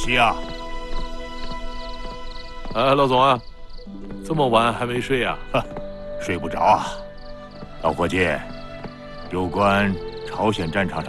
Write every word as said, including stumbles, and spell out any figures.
息啊！ 哎，老总啊，这么晚还没睡啊？ 睡不着啊。老伙计，有关朝鲜战场上